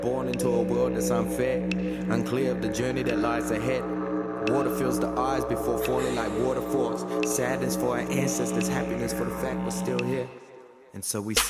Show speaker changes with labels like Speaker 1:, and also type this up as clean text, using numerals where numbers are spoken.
Speaker 1: Born into a world that's unfair, unclear of the journey that lies ahead. Water fills the eyes before falling like waterfalls. Sadness for our ancestors, happiness for the fact we're still here. And so we